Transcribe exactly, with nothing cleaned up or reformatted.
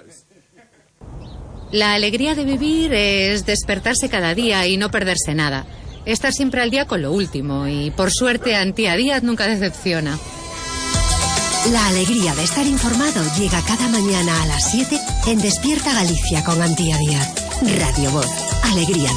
La alegría de vivir es despertarse cada día y no perderse nada. Estar siempre al día con lo último y, por suerte, Antía Díaz nunca decepciona. La alegría de estar informado llega cada mañana a las siete en Despierta Galicia con Antía Díaz. Radio Voz. Alegría.